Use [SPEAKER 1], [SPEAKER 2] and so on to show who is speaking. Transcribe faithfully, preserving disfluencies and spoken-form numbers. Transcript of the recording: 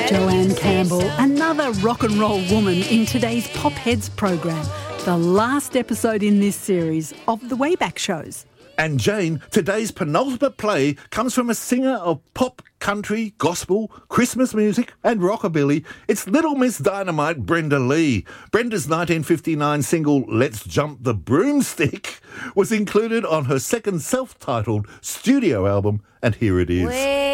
[SPEAKER 1] Joanne Campbell, another rock and roll woman in today's Pop Heads program, the last episode in this series of the Wayback Shows.
[SPEAKER 2] And Jane, today's penultimate play comes from a singer of pop, country, gospel, Christmas music and rockabilly. It's Little Miss Dynamite, Brenda Lee. Brenda's nineteen fifty-nine single, Let's Jump the Broomstick, was included on her second self-titled studio album, and here it is.